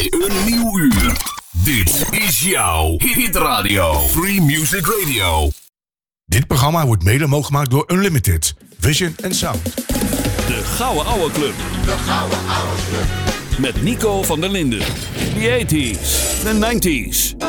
bij een nieuw uur. Dit is jouw Hit Radio. Free Music Radio. Dit programma wordt mede mogelijk gemaakt door Unlimited, Vision en Sound. De Gouden Ouwe Club. De Gouden Ouwe Club. Met Nico van der Linden. The 80s, the 90s.